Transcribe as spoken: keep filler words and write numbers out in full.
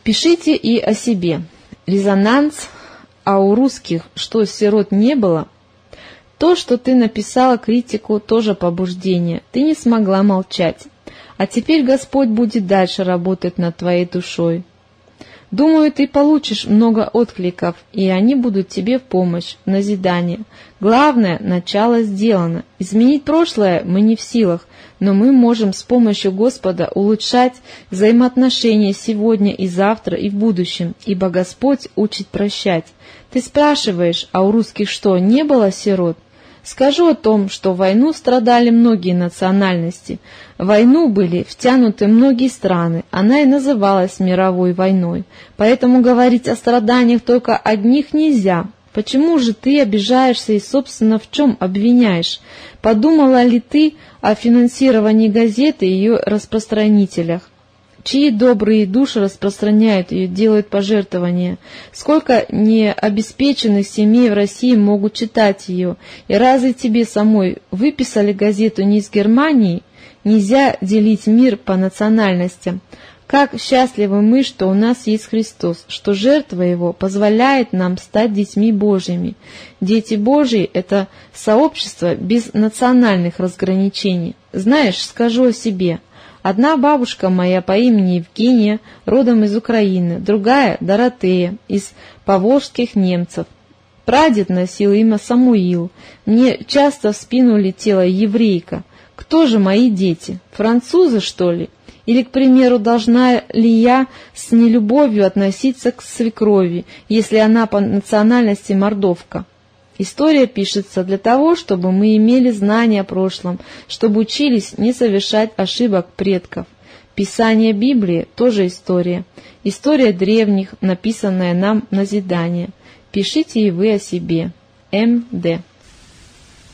Пишите и о себе. Резонанс, а у русских, что сирот не было. То, что ты написала критику, тоже побуждение. Ты не смогла молчать. А теперь Господь будет дальше работать над твоей душой. Думаю, ты получишь много откликов, и они будут тебе в помощь, в назидание. Главное, начало сделано. Изменить прошлое мы не в силах, но мы можем с помощью Господа улучшать взаимоотношения сегодня и завтра и в будущем, ибо Господь учит прощать. Ты спрашиваешь, а у русских что, не было сирот? Скажу о том, что в войну страдали многие национальности. В войну были втянуты многие страны, она и называлась мировой войной. Поэтому говорить о страданиях только одних нельзя. Почему же ты обижаешься и, собственно, в чем обвиняешь? Подумала ли ты о финансировании газеты и ее распространителях? Чьи добрые души распространяют ее, делают пожертвования? Сколько необеспеченных семей в России могут читать ее? И разве тебе самой выписали газету не из Германии? Нельзя делить мир по национальностям. Как счастливы мы, что у нас есть Христос, что жертва Его позволяет нам стать детьми Божьими. Дети Божьи — это сообщество без национальных разграничений. Знаешь, скажу о себе. Одна бабушка моя по имени Евгения, родом из Украины, другая — Доротея, из поволжских немцев. Прадед носил имя Самуил. Мне часто в спину летела еврейка. Кто же мои дети? Французы, что ли? Или, к примеру, должна ли я с нелюбовью относиться к свекрови, если она по национальности мордовка? История пишется для того, чтобы мы имели знания о прошлом, чтобы учились не совершать ошибок предков. Писание Библии тоже история. История древних, написанная нам в назидание. Пишите и вы о себе. М Д